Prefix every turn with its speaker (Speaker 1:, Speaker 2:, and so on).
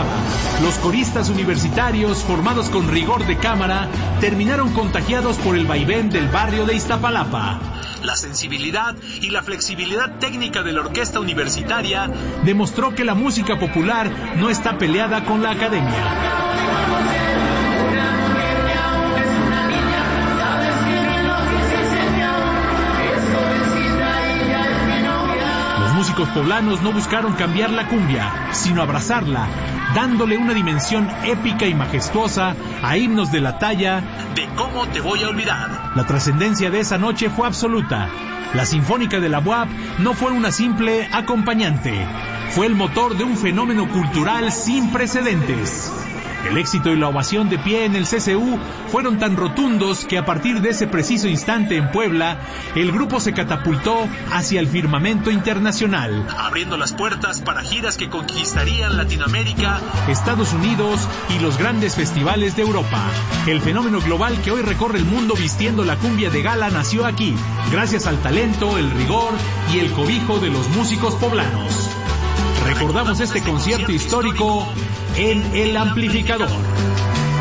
Speaker 1: pasaba. Los coristas universitarios, formados con rigor de cámara, terminaron contagiados por el vaivén del barrio de Iztapalapa. La sensibilidad y la flexibilidad técnica de la orquesta universitaria demostró que la música popular no está peleada con la academia. Los músicos poblanos no buscaron cambiar la cumbia, sino abrazarla, dándole una dimensión épica y majestuosa a himnos de la talla de ¿Cómo te voy a olvidar? La trascendencia de esa noche fue absoluta. La Sinfónica de la UAP no fue una simple acompañante, fue el motor de un fenómeno cultural sin precedentes. El éxito y la ovación de pie en el CCU fueron tan rotundos que a partir de ese preciso instante en Puebla, el grupo se catapultó hacia el firmamento internacional, abriendo las puertas para giras que conquistarían Latinoamérica, Estados Unidos y los grandes festivales de Europa. El fenómeno global que hoy recorre el mundo vistiendo la cumbia de gala nació aquí, gracias al talento, el rigor y el cobijo de los músicos poblanos. Recordamos este concierto histórico en El Amplificador.